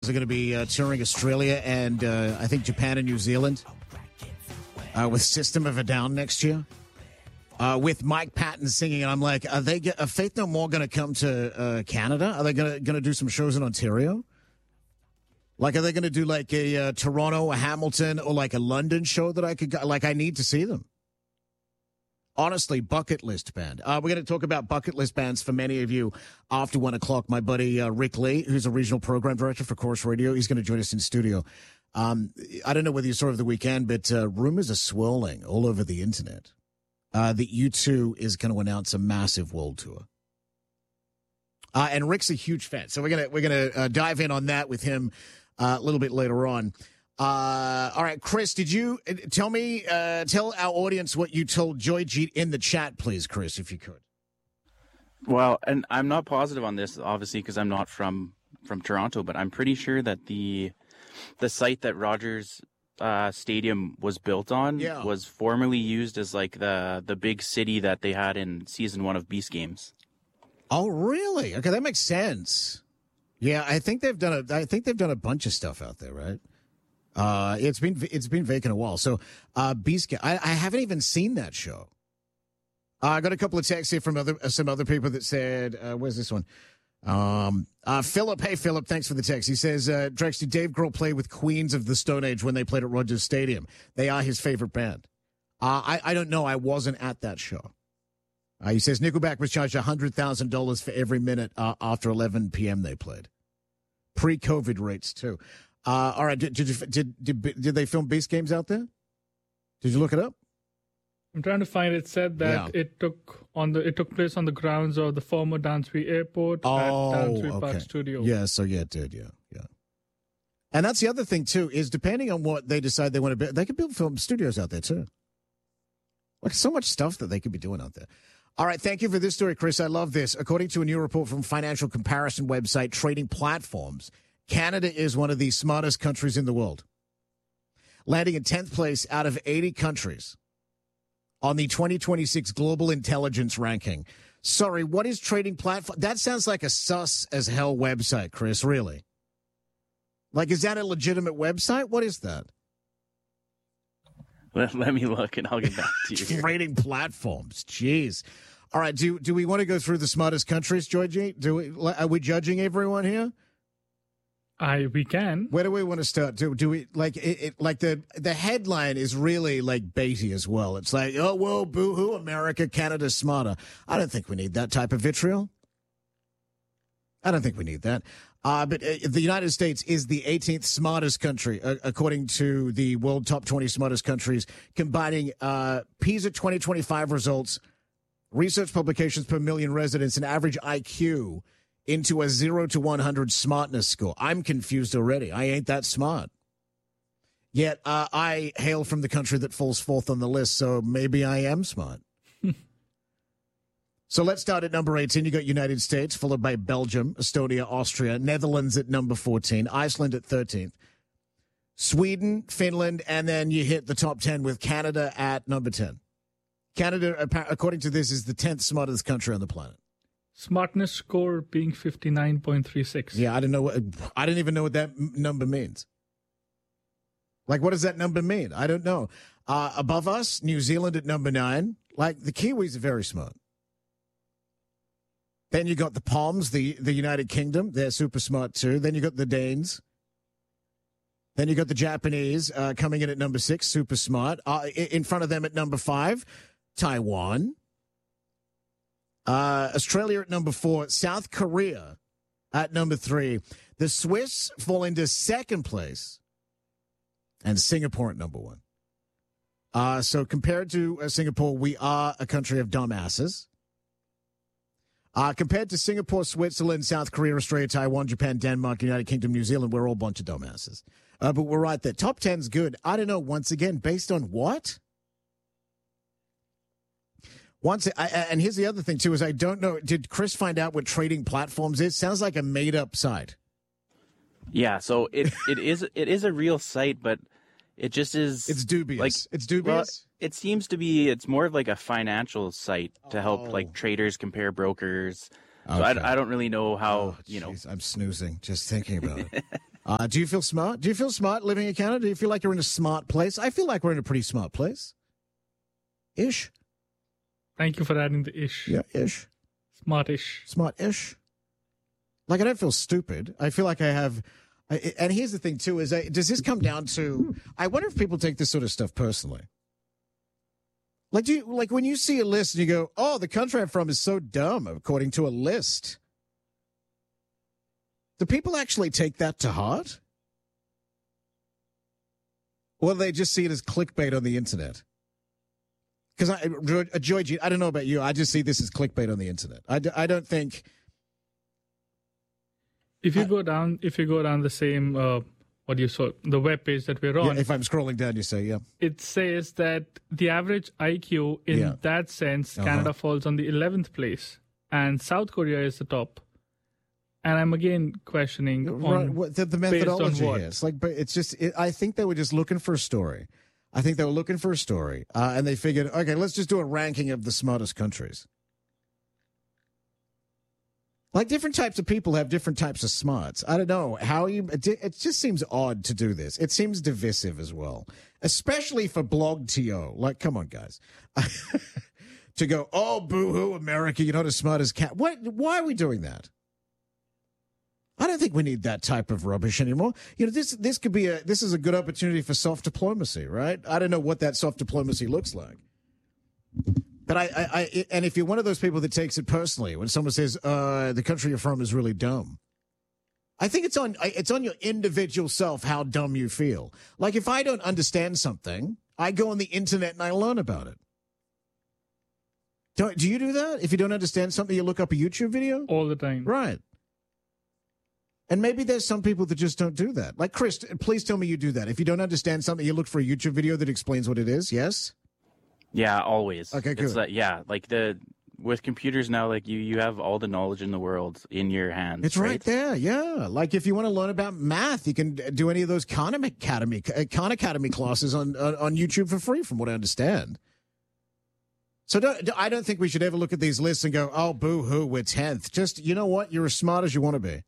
are going to be touring Australia and I think Japan and New Zealand with System of a Down next year. With Mike Patton singing, and I'm like, are Faith No More going to come to Canada? Are they going to do some shows in Ontario? Like, are they going to do like a Toronto, a Hamilton, or like a London show that I could go? Like, I need to see them. Honestly, bucket list band. We're going to talk about bucket list bands for many of you after 1 o'clock. My buddy Rick Lee, who's a regional program director for Chorus Radio, he's going to join us in studio. I don't know whether you saw over the weekend, but rumors are swirling all over the internet that U2 is going to announce a massive world tour. And Rick's a huge fan, so we're gonna dive in on that with him a little bit later on. All right, Chris, did you tell our audience what you told Joyjeet in the chat, please, Chris, if you could? Well, and I'm not positive on this, obviously, because I'm not from Toronto, but I'm pretty sure that the site that Rogers Stadium was built on was formerly used as like the big city that they had in season 1 of Beast Games. Oh, really? Okay, that makes sense. Yeah, I think they've done a bunch of stuff out there, right? It's been vacant a while. So, Beast Game, I haven't even seen that show. I got a couple of texts here from some other people that said, where's this one? Philip, hey Philip, thanks for the text. He says, Drex, did Dave Grohl play with Queens of the Stone Age when they played at Rogers Stadium? They are his favorite band. I don't know. I wasn't at that show. He says Nickelback was charged $100,000 for every minute after 11 p.m. they played. Pre-COVID rates too. All right, did they film Beast Games out there? Did you look it up? I'm trying to find it. Said that it took place on the grounds of the former Dansby Airport at Dansby Park Studio. Yeah, so it did. Yeah. And that's the other thing too, is depending on what they decide they want to build, they could build film studios out there too. Like so much stuff that they could be doing out there. All right, thank you for this story, Chris. I love this. According to a new report from financial comparison website Trading Platforms, Canada is one of the smartest countries in the world, landing in 10th place out of 80 countries on the 2026 Global Intelligence Ranking. Sorry, what is Trading Platform? That sounds like a sus as hell website, Chris, really. Like, is that a legitimate website? What is that? Let me look and I'll get back to you. Trading Platforms, jeez. All right, do we want to go through the smartest countries, Georgie? Are we judging everyone here? We can. Where do we want to start? Do we like it? Like the headline is really like baity as well. It's like, oh well, boo-hoo, America, Canada's smarter. I don't think we need that type of vitriol. I don't think we need that. But the United States is the 18th smartest country, according to the World Top 20 Smartest Countries, combining PISA 2025 results, research publications per million residents, and average IQ into a 0 to 100 smartness score. I'm confused already. I ain't that smart. Yet I hail from the country that falls fourth on the list, so maybe I am smart. So let's start at number 18. You got United States, followed by Belgium, Estonia, Austria, Netherlands at number 14, Iceland at 13th, Sweden, Finland, and then you hit the top 10 with Canada at number 10. Canada, according to this, is the 10th smartest country on the planet. Smartness score being 59.36. Yeah, I don't even know what that number means. Like, what does that number mean? I don't know. Above us, New Zealand at number 9. Like, the Kiwis are very smart. Then you got the Palms, the United Kingdom. They're super smart, too. Then you got the Danes. Then you got the Japanese coming in at number 6, super smart. In front of them at number 5, Taiwan. Australia at number 4. South Korea at number 3. The Swiss fall into second place. And Singapore at number 1. So compared to Singapore, we are a country of dumbasses. Compared to Singapore, Switzerland, South Korea, Australia, Taiwan, Japan, Denmark, United Kingdom, New Zealand, we're all a bunch of dumbasses. But we're right there. Top 10's good. I don't know, once again, based on what? And here's the other thing, too, is I don't know. Did Chris find out what Trading Platforms is? Sounds like a made-up site. Yeah, so it is a real site, but it just is... It's dubious. Like, it's dubious? Well, it seems to be, it's more of like a financial site to help like traders compare brokers. So I don't really know how, I'm snoozing just thinking about it. Do you feel smart? Do you feel smart living in Canada? Do you feel like you're in a smart place? I feel like we're in a pretty smart place. Ish. Thank you for adding the ish. Yeah, ish. Smart-ish. Smart-ish. Like, I don't feel stupid. I feel like I have... And here's the thing, too, is does this come down to... I wonder if people take this sort of stuff personally. Like, when you see a list and you go, oh, the country I'm from is so dumb, according to a list. Do people actually take that to heart? Or do they just see it as clickbait on the internet? Because, Georgie, I don't know about you. I just see this as clickbait on the internet. I don't think... If you go down the same, the web page that we're on. Yeah, if I'm scrolling down, you say, yeah. It says that the average IQ in that sense, Canada falls on the 11th place, and South Korea is the top. And I'm again questioning the methodology here. It's like, but it's just. I think they were just looking for a story. And they figured, okay, let's just do a ranking of the smartest countries. Like, different types of people have different types of smarts. I don't know how it just seems odd to do this. It seems divisive as well, especially for BlogTO. Like, come on, guys. To go, oh, boo-hoo, America, you're not as smart as cat. Why are we doing that? I don't think we need that type of rubbish anymore. You know, this is a good opportunity for soft diplomacy, right? I don't know what that soft diplomacy looks like. But and if you're one of those people that takes it personally, when someone says, the country you're from is really dumb, I think it's on your individual self how dumb you feel. Like, if I don't understand something, I go on the internet and I learn about it. Do you do that? If you don't understand something, you look up a YouTube video? All the time. Right. And maybe there's some people that just don't do that. Like, Chris, please tell me you do that. If you don't understand something, you look for a YouTube video that explains what it is, yes? Yeah, always. Okay, good. It's with computers now, like you have all the knowledge in the world in your hands. It's right there, yeah. Like, if you want to learn about math, you can do any of those Khan Academy classes on YouTube for free, from what I understand. So I don't think we should ever look at these lists and go, oh, boo-hoo, we're 10th. Just, you know what? You're as smart as you want to be.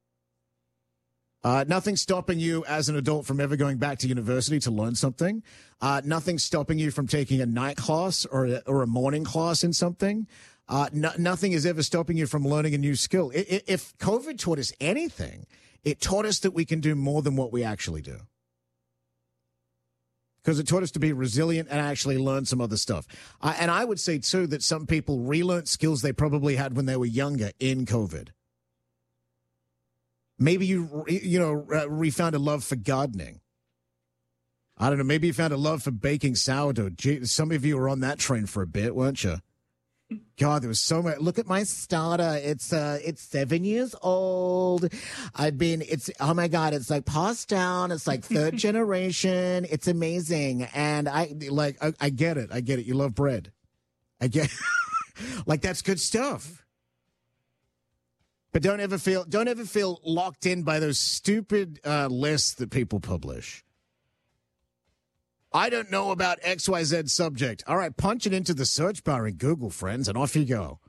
Nothing stopping you as an adult from ever going back to university to learn something. Nothing stopping you from taking a night class or a morning class in something. Nothing is ever stopping you from learning a new skill. If COVID taught us anything, it taught us that we can do more than what we actually do. Because it taught us to be resilient and actually learn some other stuff. And I would say, too, that some people relearned skills they probably had when they were younger in COVID. Maybe you refound a love for gardening. I don't know. Maybe you found a love for baking sourdough. Gee, some of you were on that train for a bit, weren't you? God, there was so much. Look at my starter. It's 7 years old. Oh my God, it's like passed down. It's like third generation. It's amazing. And I get it. I get it. You love bread. I get like, that's good stuff. But don't ever feel locked in by those stupid lists that people publish. I don't know about XYZ subject. All right, punch it into the search bar in Google, friends, and off you go.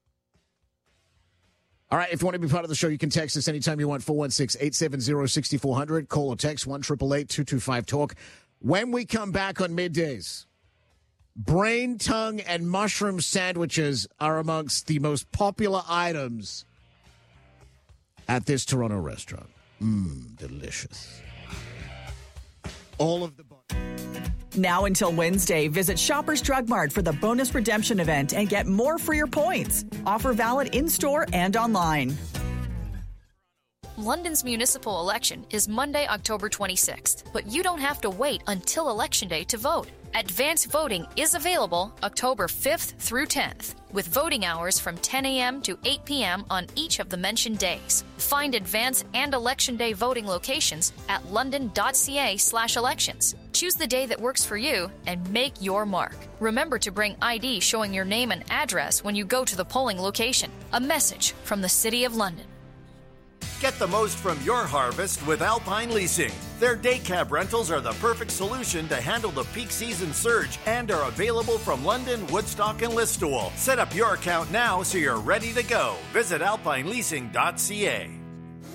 All right, if you want to be part of the show, you can text us anytime you want, 416-870-6400. Call or text 1-888-225-TALK. When we come back on middays, brain, tongue, and mushroom sandwiches are amongst the most popular items at this Toronto restaurant. Delicious. All of the... Now until Wednesday, visit Shoppers Drug Mart for the bonus redemption event and get more for your points. Offer valid in-store and online. London's municipal election is Monday, October 26th, but you don't have to wait until Election Day to vote. Advanced voting is available October 5th through 10th, with voting hours from 10 a.m. to 8 p.m. on each of the mentioned days. Find advance and Election Day voting locations at london.ca/elections. Choose the day that works for you and make your mark. Remember to bring ID showing your name and address when you go to the polling location. A message from the City of London. Get the most from your harvest with Alpine Leasing. Their day cab rentals are the perfect solution to handle the peak season surge and are available from London, Woodstock, and Listowel. Set up your account now so you're ready to go. Visit alpineleasing.ca.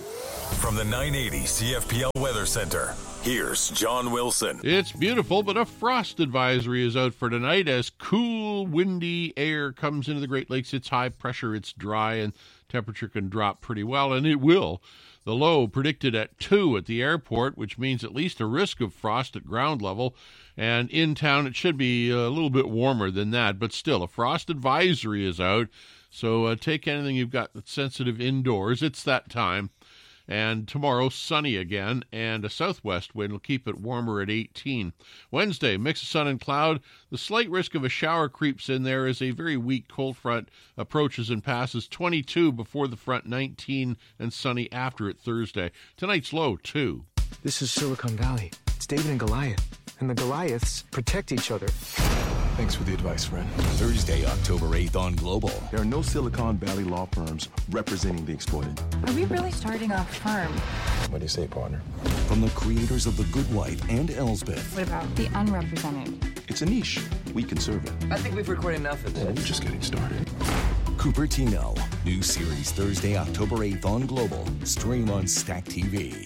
From the 980 CFPL Weather Center, here's John Wilson. It's beautiful, but a frost advisory is out for tonight as cool, windy air comes into the Great Lakes. It's high pressure, it's dry, and temperature can drop pretty well, and it will. The low predicted at 2 at the airport, which means at least a risk of frost at ground level. And in town, it should be a little bit warmer than that, but still, a frost advisory is out. So take anything you've got that's sensitive indoors. It's that time. And tomorrow, sunny again, and a southwest wind will keep it warmer at 18. Wednesday, mix of sun and cloud. The slight risk of a shower creeps in there as a very weak cold front approaches and passes. 22 before the front, 19 and sunny after it Thursday. Tonight's low, 2. This is Silicon Valley. It's David and Goliath. And the Goliaths protect each other. Thanks for the advice, friend. Thursday, October 8th on Global. There are no Silicon Valley law firms representing the exploited. Are we really starting a firm? What do you say, partner? From the creators of The Good Wife and Elsbeth. What about the unrepresented? It's a niche. We can serve it. I think we've recorded enough of this. We're just getting started. Cupertino. New series Thursday, October 8th on Global. Stream on Stack TV.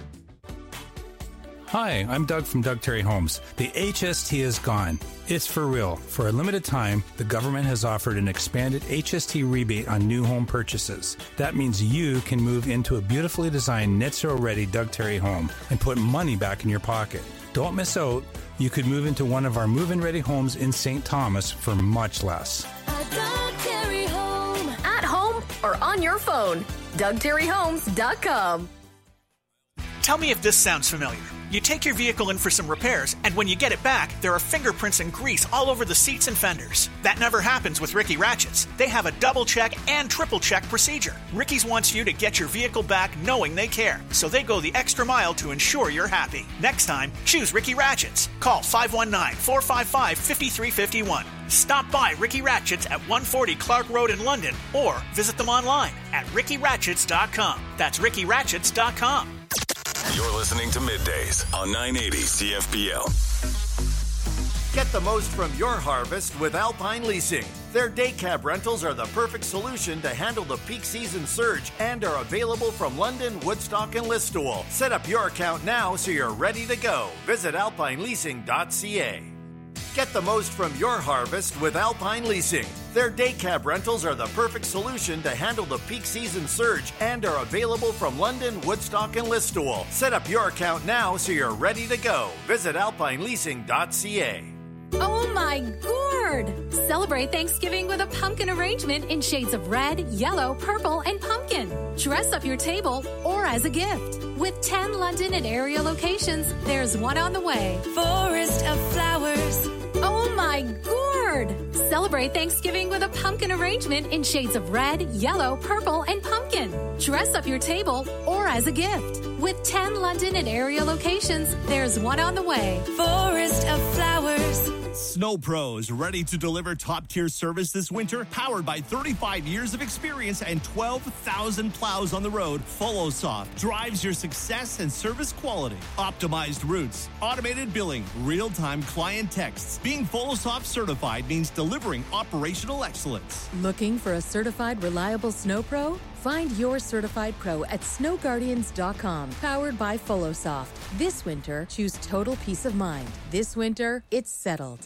Hi, I'm Doug from Doug Terry Homes. The HST is gone. It's for real. For a limited time, the government has offered an expanded HST rebate on new home purchases. That means you can move into a beautifully designed net zero ready Doug Terry home and put money back in your pocket. Don't miss out. You could move into one of our move-in ready homes in St. Thomas for much less. A Doug Terry home. At home or on your phone. DougTerryHomes.com. Tell me if this sounds familiar. You take your vehicle in for some repairs, and when you get it back, there are fingerprints and grease all over the seats and fenders. That never happens with Ricky Ratchets. They have a double-check and triple-check procedure. Ricky's wants you to get your vehicle back knowing they care, so they go the extra mile to ensure you're happy. Next time, choose Ricky Ratchets. Call 519-455-5351. Stop by Ricky Ratchets at 140 Clark Road in London, or visit them online at rickyratchets.com. That's rickyratchets.com. You're listening to Middays on 980 CFPL. Get the most from your harvest with Alpine Leasing. Their day cab rentals are the perfect solution to handle the peak season surge and are available from London, Woodstock, and Listowel. Set up your account now so you're ready to go. Visit alpineleasing.ca. Get the most from your harvest with Alpine Leasing. Their day cab rentals are the perfect solution to handle the peak season surge and are available from London, Woodstock, and Listowel. Set up your account now so you're ready to go. Visit alpineleasing.ca. Oh my gourd! Celebrate Thanksgiving with a pumpkin arrangement in shades of red, yellow, purple, and pumpkin. Dress up your table or as a gift. With 10 London and area locations, there's one on the way. Forest of flowers. Oh my gourd! Celebrate Thanksgiving with a pumpkin arrangement in shades of red, yellow, purple, and pumpkin. Dress up your table or as a gift. With 10 London and area locations, there's one on the way. Forest of flowers. Snow Pros, ready to deliver top-tier service this winter? Powered by 35 years of experience and 12,000 plows on the road, FoloSoft drives your success and service quality. Optimized routes, automated billing, real-time client texts. Being FoloSoft certified means delivering operational excellence. Looking for a certified, reliable Snow Pro? Find your certified pro at snowguardians.com. Powered by FoloSoft. This winter, choose total peace of mind. This winter, it's settled.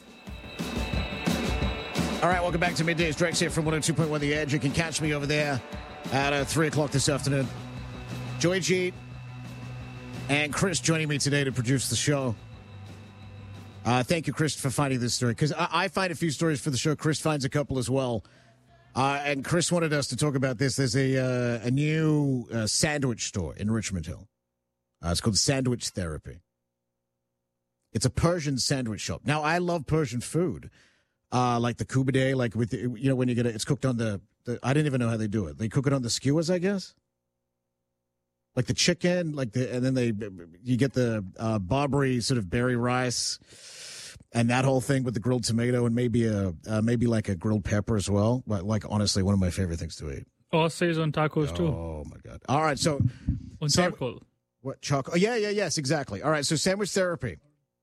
All right, welcome back to Middays. Drex here from 102.1 The Edge. You can catch me over there at 3 o'clock this afternoon. Joy G and Chris joining me today to produce the show. Thank you, Chris, for finding this story, because I find a few stories for the show. Chris finds a couple as well. And Chris wanted us to talk about this. There's a new sandwich store in Richmond Hill. It's called Sandwich Therapy. It's a Persian sandwich shop. Now, I love Persian food, like the kubadeh, like with the, when you get it, it's cooked on the I didn't even know how they do it. They cook it on the skewers, I guess. Like the chicken, and then you get the Barbary sort of berry rice. And that whole thing with the grilled tomato and maybe like a grilled pepper as well. Like honestly, one of my favorite things to eat. Or says on tacos too. Oh my God! All right, so on charcoal. What charcoal? Oh, yes, exactly. All right, so Sandwich Therapy.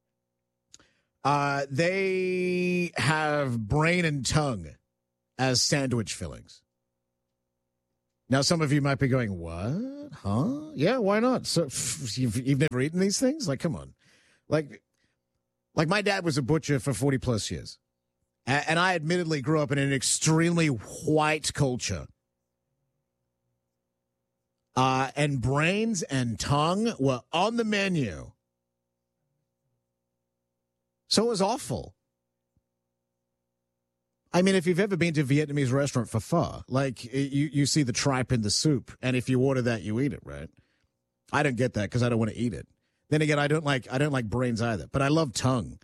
They have brain and tongue as sandwich fillings. Now, some of you might be going, what? Huh? Yeah, why not? So you've never eaten these things? Like, come on. Like my dad was a butcher for 40 plus years. And I admittedly grew up in an extremely white culture. And brains and tongue were on the menu. So it was awful. I mean, if you've ever been to a Vietnamese restaurant for pho, like you see the tripe in the soup, and if you order that, you eat it, right? I don't get that because I don't want to eat it. Then again, I don't like brains either, but I love tongue.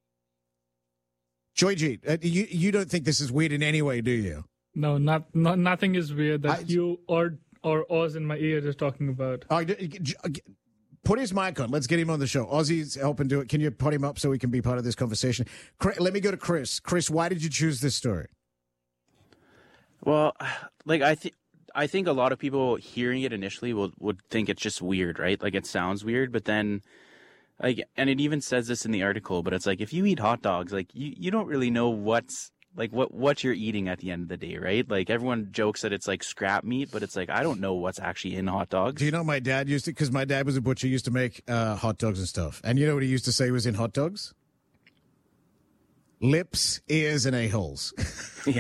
Joyji, you don't think this is weird in any way, do you? No, nothing is weird that you or Oz in my ear is talking about. Put his mic on. Let's get him on the show. Ozzy's helping do it. Can you put him up so we can be part of this conversation? Let me go to Chris. Chris, why did you choose this story? Well, like I think a lot of people hearing it initially would think it's just weird, right? Like it sounds weird, but then like, and it even says this in the article, but it's like if you eat hot dogs, like you don't really know what you're eating at the end of the day, right? Like everyone jokes that it's like scrap meat, but it's like I don't know what's actually in hot dogs. Do you know my dad used to, because my dad was a butcher, used to make hot dogs and stuff. And you know what he used to say was in hot dogs? Lips, ears, and a-holes. Yeah.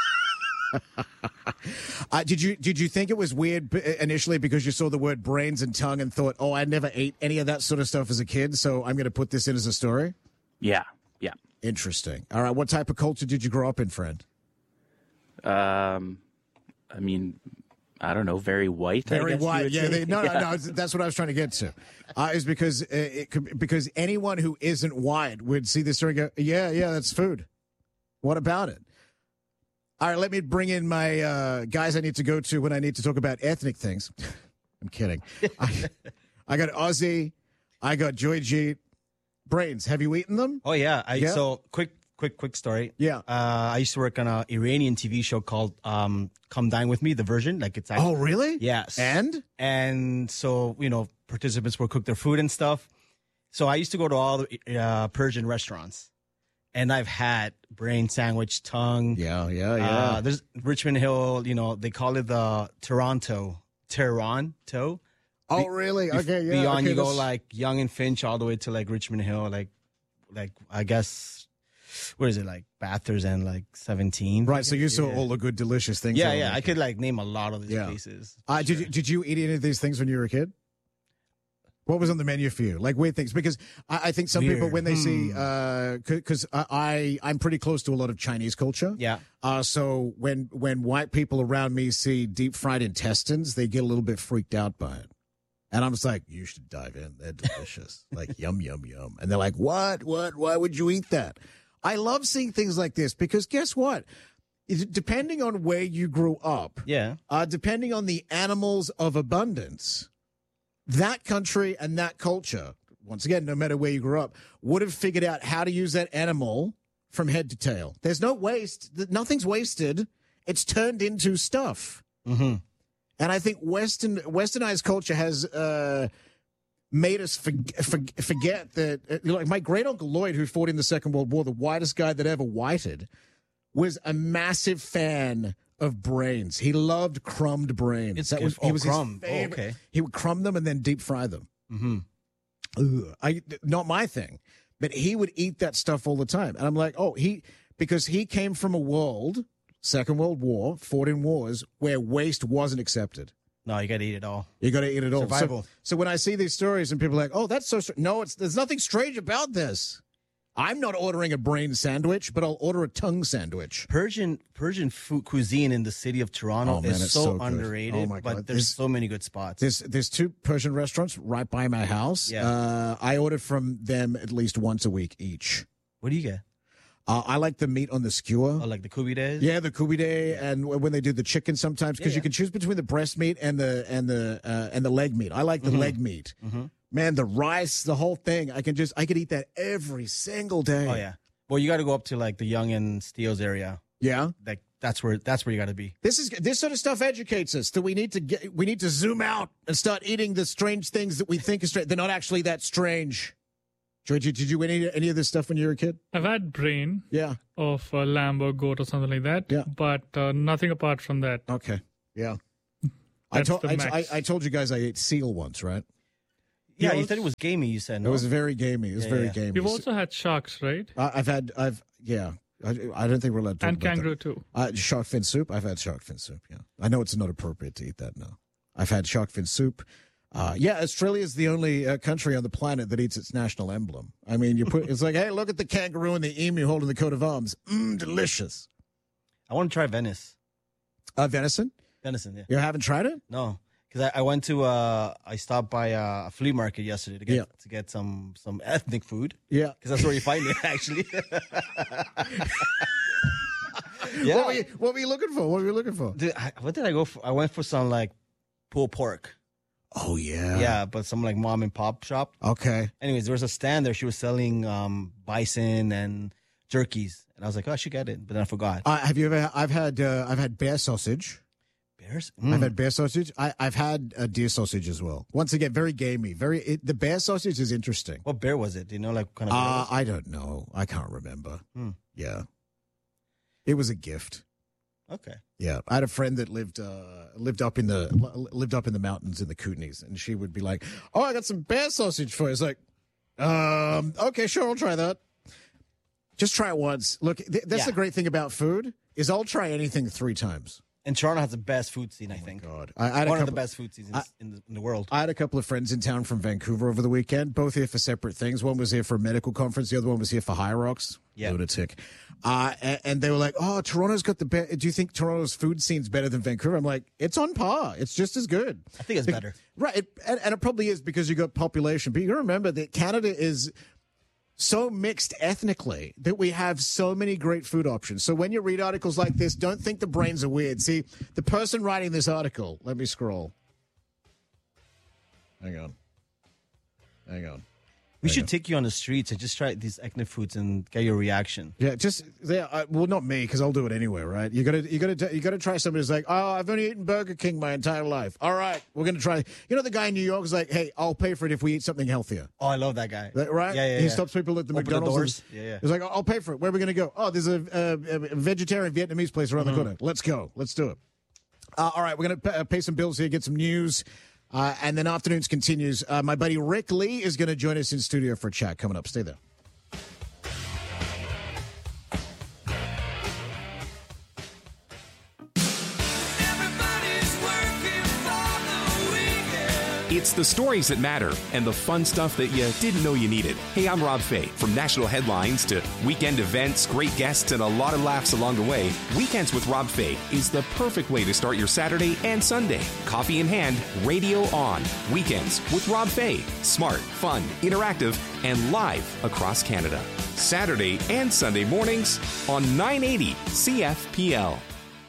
Did you think it was weird initially because you saw the word brains and tongue and thought, oh, I never ate any of that sort of stuff as a kid, so I'm going to put this in as a story? Yeah. Interesting. All right, what type of culture did you grow up in, friend? I mean, I don't know, very white. Very white. Yeah. No. That's what I was trying to get to. Is because anyone who isn't white would see this story and go, yeah, that's food. What about it? All right, let me bring in my guys I need to go to when I need to talk about ethnic things. I'm kidding. I got Ozzy. I got Joyji. Brains, have you eaten them? Oh, yeah. So, quick story. Yeah. I used to work on an Iranian TV show called Come Dine With Me, the version. Like it's actually, oh, really? Yes. And so, participants would cook their food and stuff. So I used to go to all the Persian restaurants. And I've had brain sandwich, tongue. Yeah. There's Richmond Hill, they call it the Toronto. Oh, really? Okay, yeah. Beyond, okay, you go like Young and Finch all the way to like Richmond Hill, like I guess, what is it, like Bathurst and like 17? Right, so you saw all the good, delicious things. Yeah. I could like name a lot of these places. Did you eat any of these things when you were a kid? What was on the menu for you? Like weird things? Because I think some people, when they see, because I'm pretty close to a lot of Chinese culture. Yeah. So when white people around me see deep fried intestines, they get a little bit freaked out by it. And I'm just like, you should dive in. They're delicious. Like, yum, yum, yum. And they're like, what? Why would you eat that? I love seeing things like this because guess what? Depending on where you grew up, depending on the animals of abundance, that country and that culture, once again, no matter where you grew up, would have figured out how to use that animal from head to tail. There's no waste. Nothing's wasted. It's turned into stuff. Mm-hmm. And I think westernized culture has made us forget that, like my great uncle Lloyd, who fought in the Second World War, the whitest guy that ever whited, was a massive fan of brains. He loved crumbed brains. He was crumb. His favorite. Oh, okay. He would crumb them and then deep fry them. Mm-hmm. Not my thing, but he would eat that stuff all the time. And I'm like, because he came from a world. Second World War, fought in wars where waste wasn't accepted. No, you got to eat it all. You got to eat it all. Survival. So when I see these stories and people are like, oh, that's so strange. No, there's nothing strange about this. I'm not ordering a brain sandwich, but I'll order a tongue sandwich. Persian food cuisine in the city of Toronto is so underrated. Oh my God. But there's so many good spots. There's two Persian restaurants right by my house. Yeah. I order from them at least once a week each. What do you get? I like the meat on the skewer. Oh, like the kubide? Yeah, the kubide, and when they do the chicken sometimes, because you can choose between the breast meat and the leg meat. I like the leg meat. Mm-hmm. Man, the rice, the whole thing. I could eat that every single day. Oh yeah. Well, you got to go up to like the Young and Steeles area. Yeah. Like that's where you got to be. This sort of stuff educates us that we need to zoom out and start eating the strange things that we think is strange. They're not actually that strange. Georgie, did you eat any of this stuff when you were a kid? I've had brain of a lamb or goat or something like that. Yeah. But nothing apart from that. Okay. Yeah. I told you guys I ate seal once, right? Yeah, you said it was gamey. You said no. It was very gamey. It was very gamey. You've also had sharks, right? I don't think we're allowed to. And kangaroo too. Shark fin soup. I've had shark fin soup. Yeah, I know it's not appropriate to eat that now. I've had shark fin soup. Australia is the only country on the planet that eats its national emblem. I mean, it's like, hey, look at the kangaroo and the emu holding the coat of arms. Delicious. I want to try Venice. Venison? Venison, yeah. You haven't tried it? No, because I went to I stopped by a flea market yesterday to get some ethnic food. Yeah, because that's where you find it actually. What were you looking for? Dude, what did I go for? I went for some like pulled pork. Oh yeah, yeah, but some like mom and pop shop. Okay. Anyways, there was a stand there. She was selling bison and jerkies, and I was like, oh, I should get it, but then I forgot. Have you ever? I've had bear sausage. Bears? I've had bear sausage. I've had deer sausage as well. Once again, very gamey. The bear sausage is interesting. What bear was it? Do you know, like kind of? Bear was it? I don't know. I can't remember. Yeah, it was a gift. Okay. Yeah, I had a friend that lived up in the mountains in the Kootenays, and she would be like, "Oh, I got some bear sausage for you." It's like, okay, sure, I'll try that. Just try it once. Look, that's the great thing about food is I'll try anything 3 times. And Toronto has the best food scene, I think. God, one of the best food scenes in the world. I had a couple of friends in town from Vancouver over the weekend, both here for separate things. One was here for a medical conference. The other one was here for High Rocks. Yeah. Lunatic. And they were like, oh, Toronto's got the best. Do you think Toronto's food scene's better than Vancouver? I'm like, it's on par. It's just as good. I think it's better. Right. And it probably is because you got population. But you got to remember that Canada is so mixed ethnically that we have so many great food options. So when you read articles like this, don't think the brains are weird. See, the person writing this article, let me scroll. Hang on. We should take you on the streets and just try these ethnic foods and get your reaction. Yeah, well, not me, because I'll do it anyway, right? You gotta try something who's like, oh, I've only eaten Burger King my entire life. All right, we're gonna try. You know, the guy in New York is like, hey, I'll pay for it if we eat something healthier. Oh, I love that guy. Right? Yeah. He stops people at the McDonald's. The doors. Yeah. He's like, I'll pay for it. Where are we gonna go? Oh, there's a vegetarian Vietnamese place around the corner. Let's go. Let's do it. All right, we're gonna pay some bills here, get some news. And then Afternoons continues. My buddy Rick Lee is going to join us in studio for a chat coming up. Stay there. It's the stories that matter and the fun stuff that you didn't know you needed. Hey, I'm Rob Fay. From national headlines to weekend events, great guests, and a lot of laughs along the way, Weekends with Rob Fay is the perfect way to start your Saturday and Sunday. Coffee in hand, radio on. Weekends with Rob Fay. Smart, fun, interactive, and live across Canada. Saturday and Sunday mornings on 980 CFPL.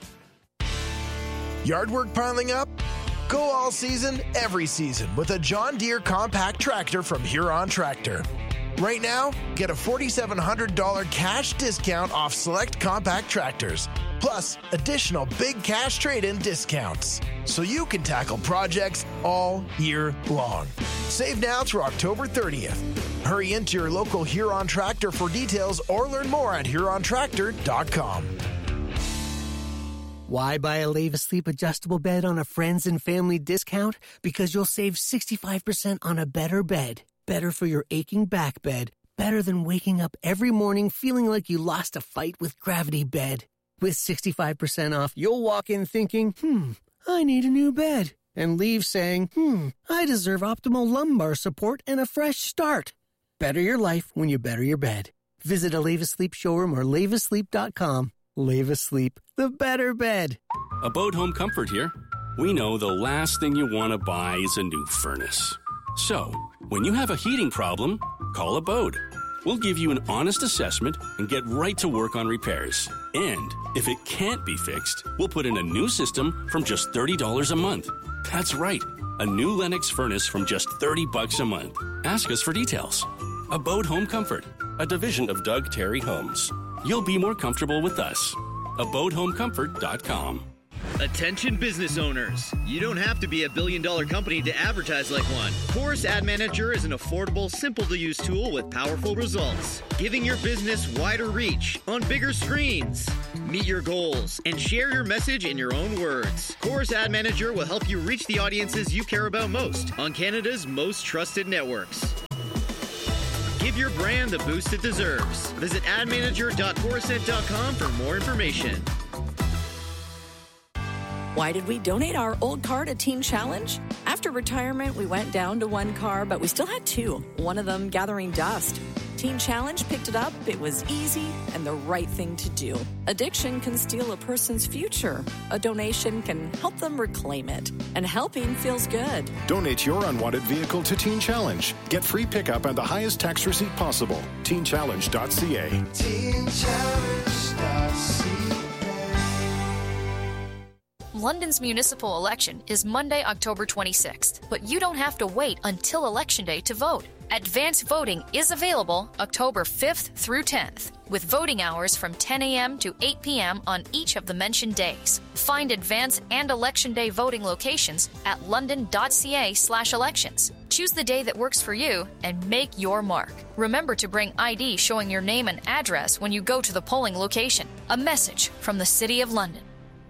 Yard work piling up? Go all season, every season with a John Deere compact tractor from Huron Tractor. Right now, get a $4,700 cash discount off select compact tractors, plus additional big cash trade-in discounts, so you can tackle projects all year long. Save now through October 30th. Hurry into your local Huron Tractor for details or learn more at HuronTractor.com. Why buy a Leva Sleep adjustable bed on a friends and family discount? Because you'll save 65% on a better bed. Better for your aching back bed. Better than waking up every morning feeling like you lost a fight with Gravity Bed. With 65% off, you'll walk in thinking, I need a new bed. And leave saying, I deserve optimal lumbar support and a fresh start. Better your life when you better your bed. Visit a Leva Sleep showroom or levasleep.com. Leva Sleep, the better bed. Abode Home Comfort here. We know the last thing you want to buy is a new furnace. So, when you have a heating problem, call Abode. We'll give you an honest assessment and get right to work on repairs. And if it can't be fixed, we'll put in a new system from just $30 a month. That's right, a new Lennox furnace from just $30 a month. Ask us for details. Abode Home Comfort, a division of Doug Terry Homes. You'll be more comfortable with us. AbodeHomeComfort.com. Attention business owners. You don't have to be a billion-dollar company to advertise like one. Chorus Ad Manager is an affordable, simple-to-use tool with powerful results, giving your business wider reach on bigger screens. Meet your goals and share your message in your own words. Chorus Ad Manager will help you reach the audiences you care about most on Canada's most trusted networks. Give your brand the boost it deserves. Visit admanager.corusent.com for more information. Why did we donate our old car to Teen Challenge? After retirement, we went down to one car, but we still had two, one of them gathering dust. Teen Challenge picked it up, it was easy, and the right thing to do. Addiction can steal a person's future. A donation can help them reclaim it. And helping feels good. Donate your unwanted vehicle to Teen Challenge. Get free pickup and the highest tax receipt possible. TeenChallenge.ca. TeenChallenge.ca. London's municipal election is Monday, October 26th, but you don't have to wait until Election Day to vote. Advanced voting is available October 5th through 10th, with voting hours from 10 a.m. to 8 p.m. on each of the mentioned days. Find advance and Election Day voting locations at london.ca/elections. Choose the day that works for you and make your mark. Remember to bring ID showing your name and address when you go to the polling location. A message from the City of London.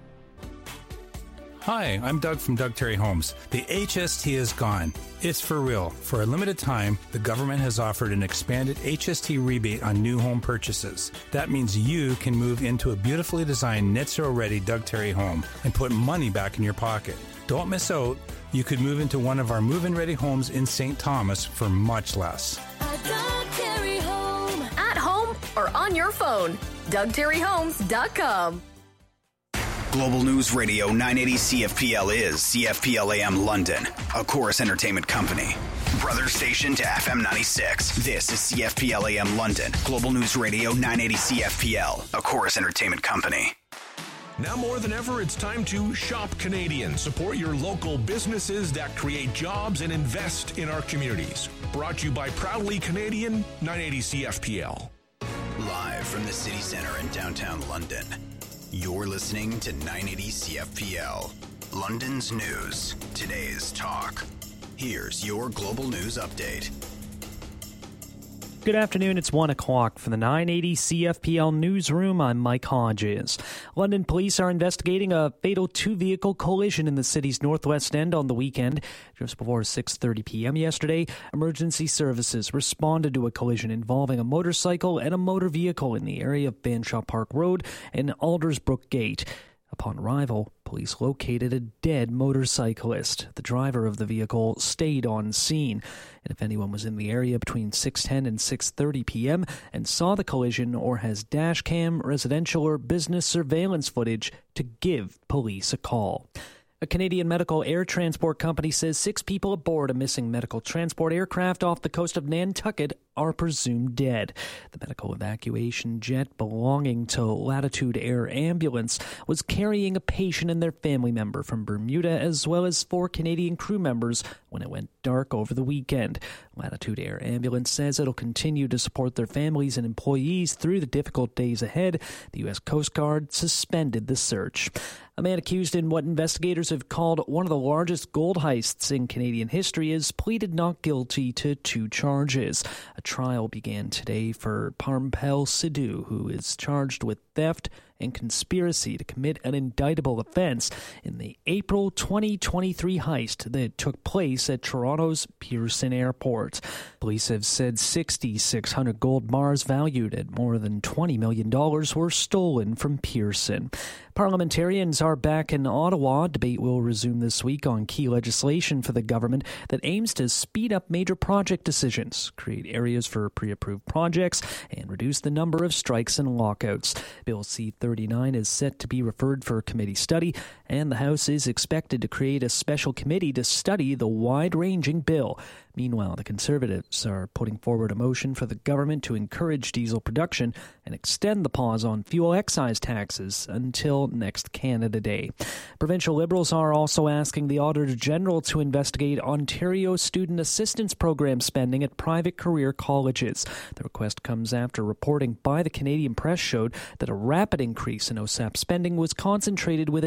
Hi, I'm Doug from Doug Terry Homes. The HST is gone. It's for real. For a limited time, the government has offered an expanded HST rebate on new home purchases. That means you can move into a beautifully designed net zero ready Doug Terry home and put money back in your pocket. Don't miss out. You could move into one of our move-in ready homes in St. Thomas for much less. A Doug Terry home. At home or on your phone. DougTerryHomes.com. Global News Radio 980 CFPL is CFPL AM London, a Chorus Entertainment company. Brother station to FM 96. This is CFPL AM London, Global News Radio 980 CFPL, a Chorus Entertainment company. Now more than ever, it's time to shop Canadian. Support your local businesses that create jobs and invest in our communities. Brought to you by Proudly Canadian, 980 CFPL. Live from the City Centre in downtown London. You're listening to 980 CFPL, London's news, today's talk. Here's your global news update. Good afternoon, it's 1 o'clock from the 980 CFPL newsroom. I'm Mike Hodges. London police are investigating a fatal two-vehicle collision in the city's northwest end on the weekend. Just before 6:30 p.m. yesterday, emergency services responded to a collision involving a motorcycle and a motor vehicle in the area of Fanshawe Park Road and Aldersbrook Gate. Upon arrival, police located a dead motorcyclist. The driver of the vehicle stayed on scene. And if anyone was in the area between 6:10 and 6:30 p.m. and saw the collision or has dash cam, residential, or business surveillance footage, to give police a call. A Canadian medical air transport company says 6 people aboard a missing medical transport aircraft off the coast of Nantucket are presumed dead. The medical evacuation jet belonging to Latitude Air Ambulance was carrying a patient and their family member from Bermuda, as well as 4 Canadian crew members when it went dark over the weekend. Latitude Air Ambulance says it'll continue to support their families and employees through the difficult days ahead. The U.S. Coast Guard suspended the search. A man accused in what investigators have called one of the largest gold heists in Canadian history has pleaded not guilty to 2 charges. A trial began today for Parmpel Sidhu, who is charged with theft and conspiracy to commit an indictable offense in the April 2023 heist that took place at Toronto's Pearson Airport. Police have said 6,600 gold bars valued at more than $20 million were stolen from Pearson. Parliamentarians are back in Ottawa. Debate will resume this week on key legislation for the government that aims to speed up major project decisions, create areas for pre-approved projects, and reduce the number of strikes and lockouts. Bill C-39 is set to be referred for committee study, and the House is expected to create a special committee to study the wide-ranging bill. Meanwhile, the Conservatives are putting forward a motion for the government to encourage diesel production and extend the pause on fuel excise taxes until next Canada Day. Provincial Liberals are also asking the Auditor General to investigate Ontario Student Assistance Program spending at private career colleges. The request comes after reporting by the Canadian Press showed that a rapid increase in OSAP spending was concentrated within a small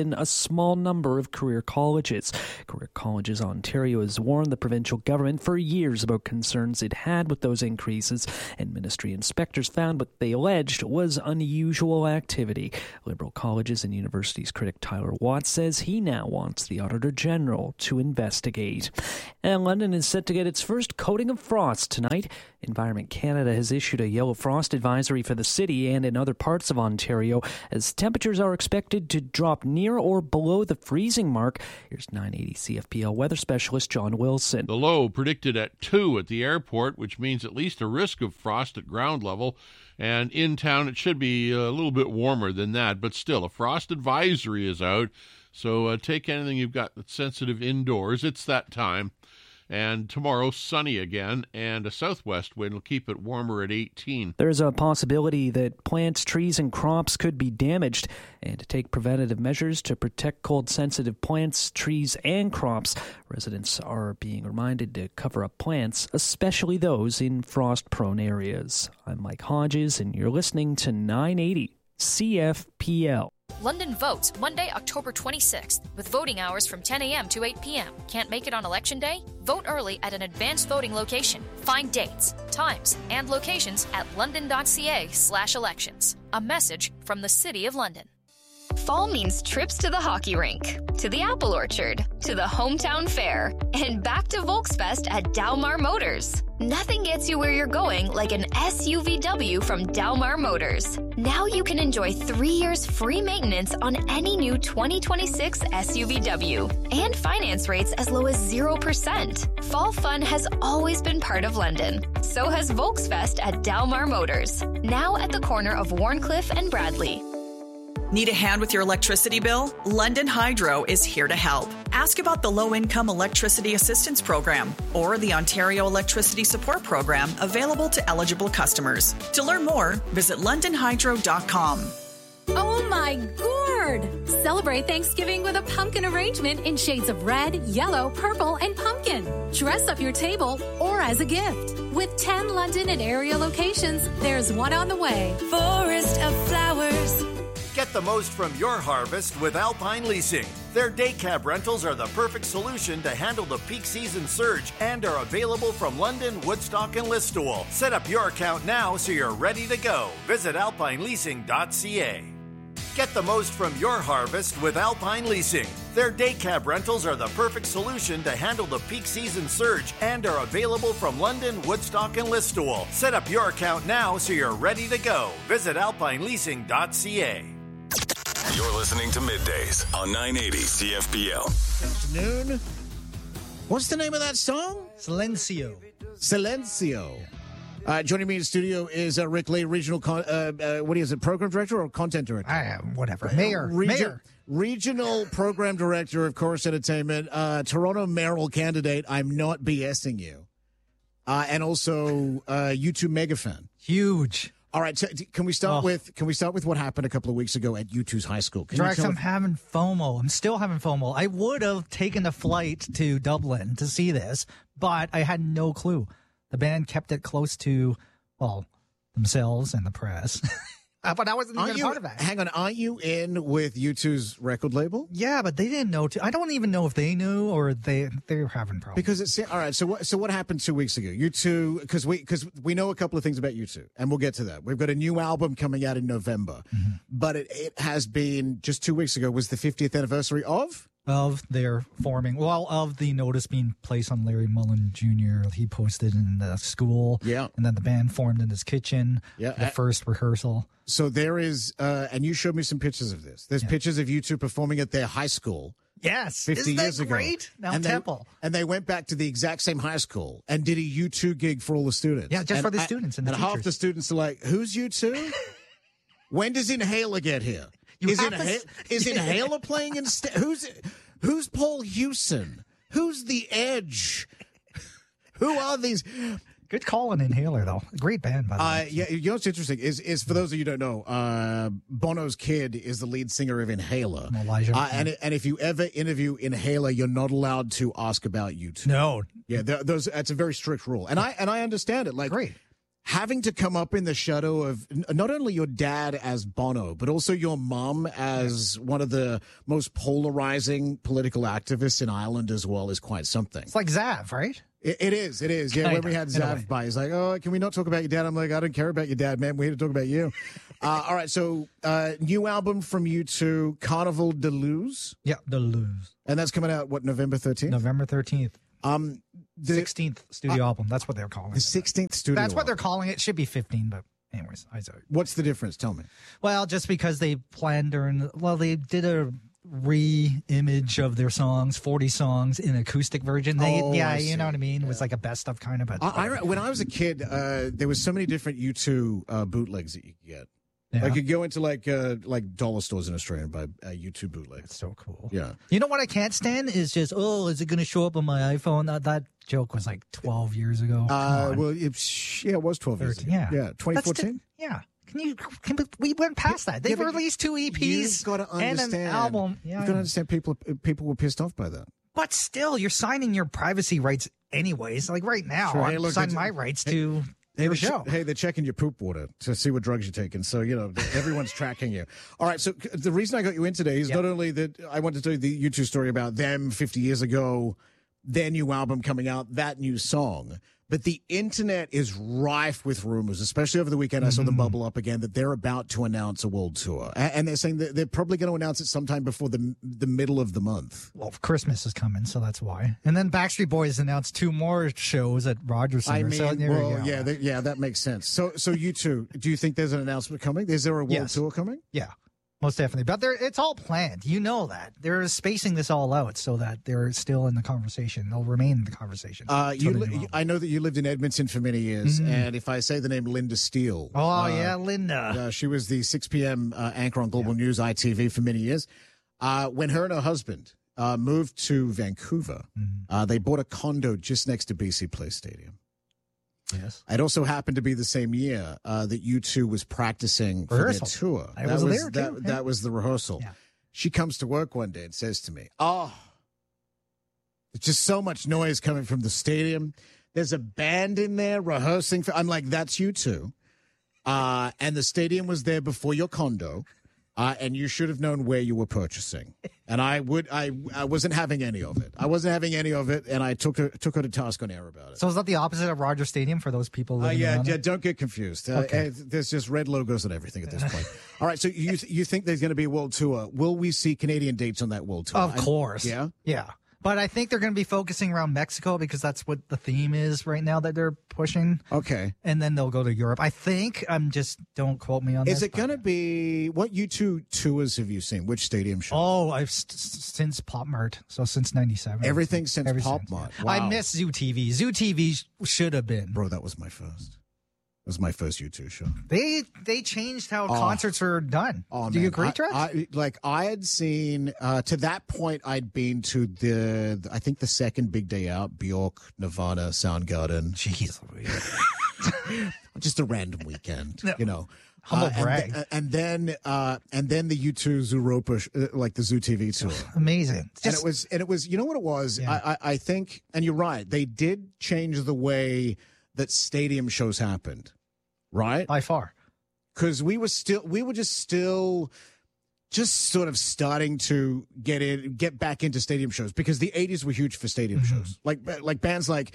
small number of career colleges. Career Colleges Ontario has warned the provincial government for years about concerns it had with those increases, and ministry inspectors found what they alleged was unusual activity. Liberal Colleges and Universities critic Tyler Watts says he now wants the Auditor General to investigate. And London is set to get its first coating of frost tonight. Environment Canada has issued a yellow frost advisory for the city and in other parts of Ontario as temperatures are expected to drop near or below the freezing mark. Here's 980 CFPL weather specialist John Wilson. The low predicted at 2 at the airport, which means at least a risk of frost at ground level. And in town, it should be a little bit warmer than that, but still, a frost advisory is out. So take anything you've got that's sensitive indoors. It's that time. And tomorrow, sunny again, and a southwest wind will keep it warmer at 18. There's a possibility that plants, trees, and crops could be damaged. And to take preventative measures to protect cold-sensitive plants, trees, and crops, residents are being reminded to cover up plants, especially those in frost-prone areas. I'm Mike Hodges, and you're listening to 980 CFPL. London votes Monday, October 26th, with voting hours from 10 a.m. to 8 p.m. Can't make it on Election Day? Vote early at an advanced voting location. Find dates, times, and locations at london.ca/elections. A message from the City of London. Fall means trips to the hockey rink, to the apple orchard, to the hometown fair, and back to Volksfest at Dalmar Motors. Nothing gets you where you're going like an SUVW from Dalmar Motors. Now you can enjoy 3 years free maintenance on any new 2026 SUVW and finance rates as low as 0%. Fall fun has always been part of London. So has Volksfest at Dalmar Motors, now at the corner of Warncliffe and Bradley. Need a hand with your electricity bill? London Hydro is here to help. Ask about the Low-Income Electricity Assistance Program or the Ontario Electricity Support Program available to eligible customers. To learn more, visit londonhydro.com. Oh my gourd! Celebrate Thanksgiving with a pumpkin arrangement in shades of red, yellow, purple, and pumpkin. Dress up your table or as a gift. With 10 London and area locations, there's one on the way. Forest of flowers. Get the most from your harvest with Alpine Leasing. Their day cab rentals are the perfect solution to handle the peak season surge and are available from London, Woodstock, and Listowel. Set up your account now so you're ready to go. Visit alpineleasing.ca. Get the most from your harvest with Alpine Leasing. Their day cab rentals are the perfect solution to handle the peak season surge and are available from London, Woodstock, and Listowel. Set up your account now so you're ready to go. Visit alpineleasing.ca. You're listening to Middays on 980 CFPL. Afternoon. What's the name of that song? Silencio. Silencio. Joining me in the studio is Rick Lee, regional, what is it, program director or content director? Whatever. Mayor. Regional program director of Chorus Entertainment, Toronto mayoral candidate. I'm not BSing you. And also U2 mega fan. Huge. All right, so can we start with what happened a couple of weeks ago at U2's high school? Drex, I'm having FOMO. I'm still having FOMO. I would have taken a flight to Dublin to see this, but I had no clue. The band kept it close to, themselves and the press. But I wasn't even a part of that. Hang on, are you in with U2's record label? Yeah, but they didn't know. I don't even know if they knew or they're having problems. Because it's all right. So what happened 2 weeks ago? U2, because we know a couple of things about U2, and we'll get to that. We've got a new album coming out in November, but it has been just 2 weeks ago was the 50th anniversary of their forming. Well, of the notice being placed on Larry Mullen Jr. He posted in the school. Yeah. And then the band formed in his kitchen. Yeah. The first rehearsal. So there is, and you showed me some pictures of this. There's pictures of U2 performing at their high school. Yes. 50 years ago. Great? Now Temple. They went back to the exact same high school and did a U2 gig for all the students. Yeah, just for the students and the teachers. Half the students are like, who's U2? When does Inhaler get here? Is Inhaler playing instead? Who's Paul Hewson? Who's The Edge? Who are these? Good call on Inhaler, though. Great band, by the way. Yeah, you know what's interesting is for those of you who don't know, Bono's kid is the lead singer of Inhaler. Elijah. And if you ever interview Inhaler, you're not allowed to ask about U2. No. Yeah, that's a very strict rule, and I understand it. Like, great. having to come up in the shadow of not only your dad as Bono, but also your mom as one of the most polarizing political activists in Ireland as well is quite something. It's like Zav, right? It is. Yeah, Kinda, when we had Zav by, he's like, oh, can we not talk about your dad? I'm like, I don't care about your dad, man. We're here to talk about you. All right, so new album from U2, Carnival de Luz. Yeah, de Luz. And that's coming out, what, November 13th? November 13th. The 16th studio album. That's what they're calling it. The 16th studio That's what they're calling it. It should be 15, but anyways. What's the difference? Tell me. Well, just because they planned they did a re-image of their songs, 40 songs in acoustic version. You know what I mean? It was like a best of kind of. But when I was a kid, there was so many different U2 bootlegs that you could get. Yeah. Like you go into like dollar stores in Australia and buy YouTube bootlegs. That's so cool. Yeah. You know what I can't stand is just, is it going to show up on my iPhone? That joke was like 12 years ago. Well, it was 12 years ago. Yeah. 2014? Yeah. We went past that. They've released 2 EPs you've got to understand, and an album. Yeah. You've got to understand people were pissed off by that. But still, you're signing your privacy rights anyways. Like right now, Sure. I'm signing my rights to your show. They're checking your poop water to see what drugs you're taking. So, everyone's tracking you. All right. So the reason I got you in today is not only that I wanted to tell you the YouTube story about them 50 years ago, their new album coming out, that new song, but the internet is rife with rumors, especially over the weekend. I saw them bubble up again that they're about to announce a world tour. And they're saying that they're probably going to announce it sometime before the middle of the month. Well, Christmas is coming, so that's why. And then Backstreet Boys announced 2 more shows at Rogers Center. That makes sense. So U2, do you think there's an announcement coming? Is there a world tour coming? Yeah. Most definitely. But it's all planned. You know that. They're spacing this all out so that they're still in the conversation. They'll remain in the conversation. I know that you lived in Edmonton for many years, and if I say the name Linda Steele. Linda. She was the 6 p.m. Anchor on Global News, ITV, for many years. When her and her husband moved to Vancouver, they bought a condo just next to BC Place Stadium. Yes. It also happened to be the same year that U2 was practicing for their tour. That was the rehearsal. Yeah. She comes to work one day and says to me, there's just so much noise coming from the stadium. There's a band in there rehearsing. I'm like, that's U2. And the stadium was there before your condo. And you should have known where you were purchasing. And I wasn't having any of it. And I took her to task on air about it. So is that the opposite of Rogers Stadium for those people living around it? Don't get confused. Okay. There's just red logos and everything at this point. All right, so you think there's going to be a world tour. Will we see Canadian dates on that world tour? Of course. Yeah? Yeah. But I think they're going to be focusing around Mexico because that's what the theme is right now that they're pushing. Okay. And then they'll go to Europe. I think. Don't quote me on this. Is it going to be, what U2 tours have you seen? Which stadium show? Oh, I've since Pop Mart. So since 97. Everything since Pop Mart. Yeah. Wow. I miss Zoo TV. Zoo TV should have been. Bro, that was my first. It was my first U2 show. They changed how concerts are done. Do you agree, Trev? I had seen, to that point, I'd been to I think the second big day out, Bjork, Nirvana, Soundgarden. Jeez. Just a random weekend, Humble brag. And then the U2 Zooropa, like the Zoo TV tour. Amazing. And it was, you know what it was? Yeah. I think, and you're right, they did change the way that stadium shows happened, right? By far. Because we were just sort of starting to get back into stadium shows, because the 80s were huge for stadium shows. Like bands like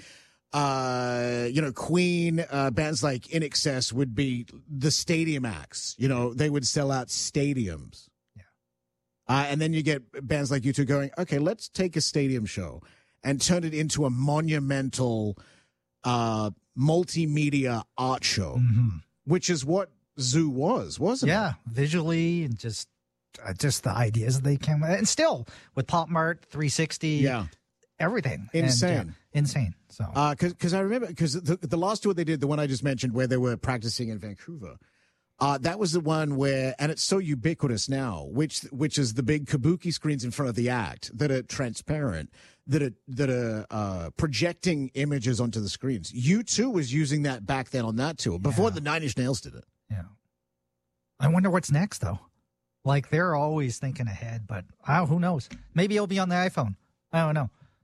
Queen, bands like In Excess would be the stadium acts. They would sell out stadiums. Yeah. And then you get bands like U2 going, okay, let's take a stadium show and turn it into a monumental multimedia art show, which is what Zoo was, wasn't it? Yeah, visually and just the ideas that they came with. And still, with Pop Mart, 360, everything. Insane. Insane. So, because I remember, because the last tour they did, the one I just mentioned, where they were practicing in Vancouver, that was the one where, and it's so ubiquitous now, which is the big kabuki screens in front of the act that are transparent, that are projecting images onto the screens. U2 was using that back then on that tour, before the Nine Inch Nails did it. Yeah. I wonder what's next, though. Like, they're always thinking ahead, but who knows? Maybe it'll be on the iPhone. I don't know.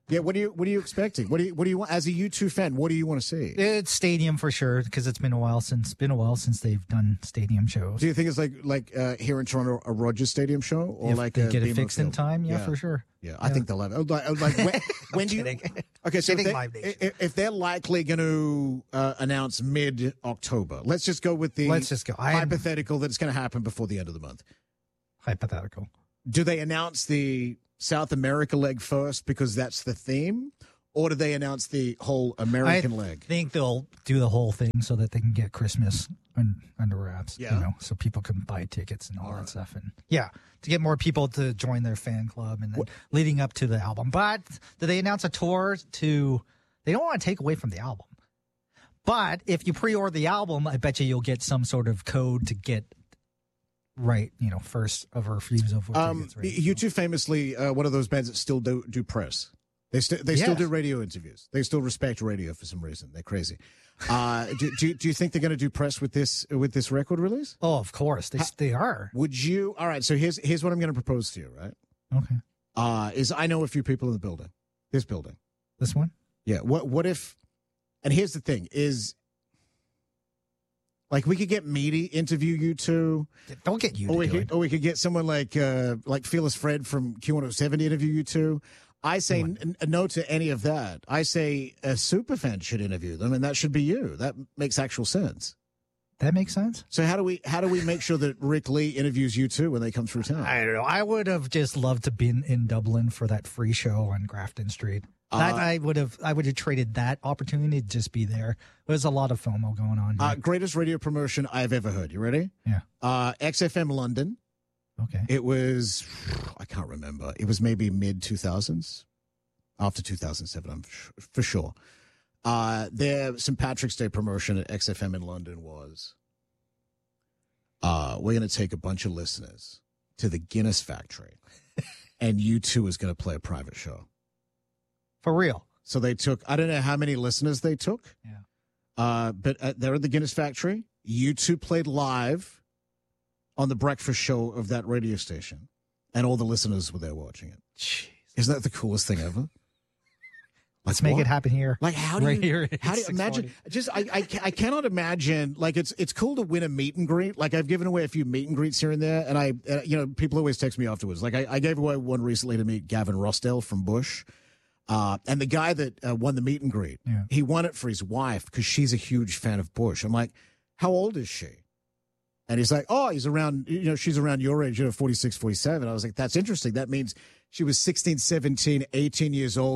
Yeah, what are you expecting? What do you want as a U2 fan? What do you want to see? It's stadium for sure because it's been a while since they've done stadium shows. Do you think it's like here in Toronto a Rogers Stadium show or if like they get BMO it fixed in Field? time? Yeah, for sure. Yeah, I think they'll have it. Like when do you? Okay, so if they're likely going to announce mid-October, let's just go with the hypothetical that it's going to happen before the end of the month. Hypothetical. Do they announce the South America leg first because that's the theme, or do they announce the whole American leg? I think they'll do the whole thing so that they can get Christmas under wraps. Yeah. So people can buy tickets and all that stuff, and to get more people to join their fan club, and then leading up to the album. But do they announce a tour to? They don't want to take away from the album, but if you pre-order the album, I bet you'll get some sort of code to get. Right, first of a refusal. U2 famously one of those bands that still do press. They still do radio interviews. They still respect radio for some reason. They're crazy. Do you think they're going to do press with this record release? Oh, of course they are. Would you? All right. So here's what I'm going to propose to you. Right. Okay. Is I know a few people in the building. This building. This one. Yeah. What if? And here's the thing: is. Like we could get Meaty interview U2. Don't get you. Or we could get someone like Fearless Fred from Q107 to interview U2. I say no to any of that. I say a superfan should interview them, and that should be you. That makes actual sense. That makes sense. So how do we make sure that Rick Lee interviews U2 when they come through town? I don't know. I would have just loved to been in Dublin for that free show on Grafton Street. I would have traded that opportunity to just be there. There's a lot of FOMO going on. Greatest radio promotion I've ever heard. You ready? Yeah. XFM London. Okay. It was, I can't remember. It was maybe mid-2000s, after 2007, I'm for sure. Their St. Patrick's Day promotion at XFM in London was, we're going to take a bunch of listeners to the Guinness factory, and U2 is going to play a private show. For real. So they took, I don't know how many listeners they took. Yeah. But they're at the Guinness factory. U2 played live on the breakfast show of that radio station. And all the listeners were there watching it. Jeez. Isn't that the coolest thing ever? Let's make it happen here. Like how do you imagine? 640. Just I cannot imagine. Like it's cool to win a meet and greet. Like I've given away a few meet and greets here and there, and people always text me afterwards. Like I gave away one recently to meet Gavin Rossdale from Bush. And the guy that won the meet and greet, he won it for his wife because she's a huge fan of Bush. I'm like, how old is she? And he's like, oh, he's around, she's around your age, 46, 47. I was like, that's interesting. That means she was 16, 17, 18 years old.